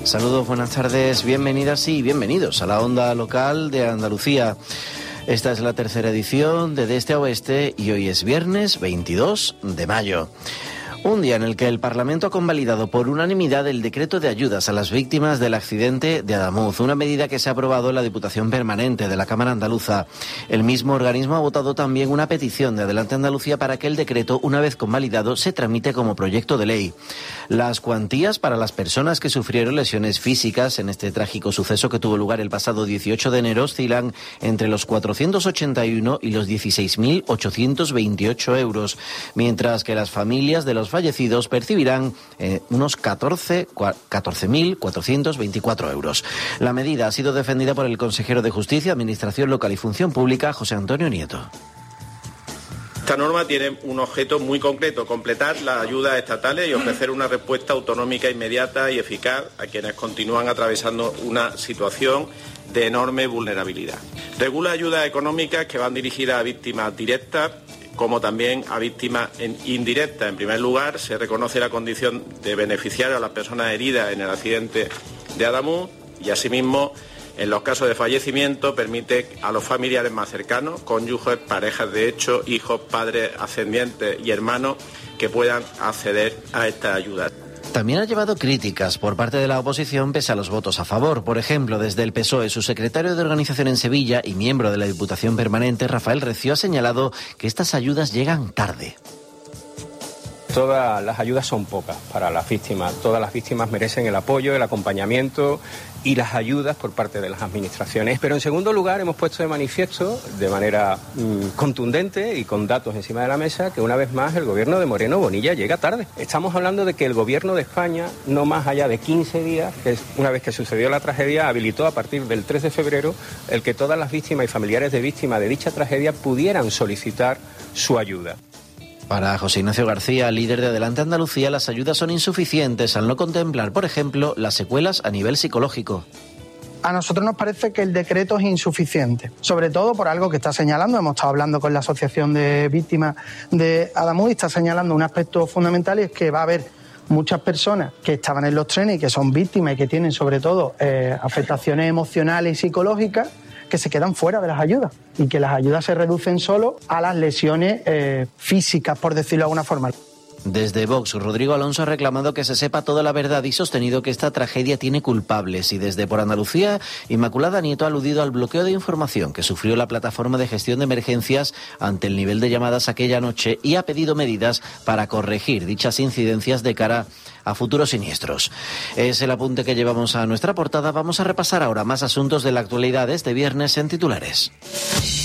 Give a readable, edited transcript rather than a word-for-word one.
Saludos, buenas tardes, bienvenidas y bienvenidos a la onda local de Andalucía. Esta es la tercera edición de Este a Oeste y hoy es viernes 22 de mayo. Un día en el que el Parlamento ha convalidado por unanimidad el decreto de ayudas a las víctimas del accidente de Adamuz, una medida que se ha aprobado en la Diputación Permanente de la Cámara Andaluza. El mismo organismo ha votado también una petición de Adelante Andalucía para que el decreto, una vez convalidado, se tramite como proyecto de ley. Las cuantías para las personas que sufrieron lesiones físicas en este trágico suceso que tuvo lugar el pasado 18 de enero oscilan entre los 481 y los 16.828 euros, mientras que las familias de los fallecidos percibirán unos 14.424 euros. La medida ha sido defendida por el consejero de Justicia, Administración Local y Función Pública, José Antonio Nieto. Esta norma tiene un objeto muy concreto: completar las ayudas estatales y ofrecer una respuesta autonómica, inmediata y eficaz a quienes continúan atravesando una situación de enorme vulnerabilidad. Regula ayudas económicas que van dirigidas a víctimas directas como también a víctimas indirectas. En primer lugar, se reconoce la condición de beneficiario a las personas heridas en el accidente de Adamuz y, asimismo, en los casos de fallecimiento, permite a los familiares más cercanos, cónyuges, parejas de hecho, hijos, padres, ascendientes y hermanos, que puedan acceder a estas ayudas. También ha llevado críticas por parte de la oposición pese a los votos a favor. Por ejemplo, desde el PSOE, su secretario de Organización en Sevilla y miembro de la Diputación Permanente, Rafael Recio, ha señalado que estas ayudas llegan tarde. Todas las ayudas son pocas para las víctimas. Todas las víctimas merecen el apoyo, el acompañamiento y las ayudas por parte de las administraciones. Pero en segundo lugar, hemos puesto de manifiesto de manera contundente y con datos encima de la mesa que una vez más el gobierno de Moreno Bonilla llega tarde. Estamos hablando de que el gobierno de España, no más allá de 15 días, que es una vez que sucedió la tragedia, habilitó a partir del 3 de febrero el que todas las víctimas y familiares de víctimas de dicha tragedia pudieran solicitar su ayuda. Para José Ignacio García, líder de Adelante Andalucía, las ayudas son insuficientes al no contemplar, por ejemplo, las secuelas a nivel psicológico. A nosotros nos parece que el decreto es insuficiente, sobre todo por algo que está señalando. Hemos estado hablando con la Asociación de Víctimas de Adamuz y está señalando un aspecto fundamental, y es que va a haber muchas personas que estaban en los trenes y que son víctimas y que tienen sobre todo afectaciones emocionales y psicológicas, que se quedan fuera de las ayudas y que las ayudas se reducen solo a las lesiones físicas, por decirlo de alguna forma. Desde Vox, Rodrigo Alonso ha reclamado que se sepa toda la verdad y sostenido que esta tragedia tiene culpables. Y desde Por Andalucía, Inmaculada Nieto ha aludido al bloqueo de información que sufrió la plataforma de gestión de emergencias ante el nivel de llamadas aquella noche y ha pedido medidas para corregir dichas incidencias de cara a futuros siniestros. Es el apunte que llevamos a nuestra portada. Vamos a repasar ahora más asuntos de la actualidad este viernes en titulares.